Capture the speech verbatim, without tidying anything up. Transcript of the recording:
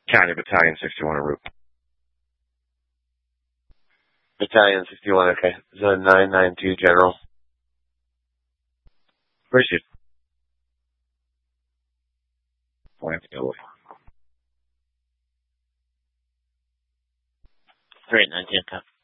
County Battalion sixty-one en route. Battalion sixty-one, okay. This is a nine nine two General. Appreciate it. Point two. Great, nineteen.